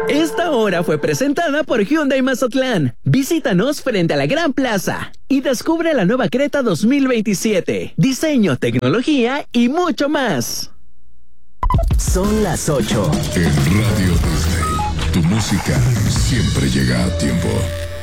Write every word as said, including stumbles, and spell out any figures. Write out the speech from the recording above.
Esta hora fue presentada por Hyundai Mazatlán. Visítanos frente a la Gran Plaza y descubre la nueva Creta dos mil veintisiete. Diseño, tecnología y mucho más. Son las ocho. En Radio Disney, tu música siempre llega a tiempo.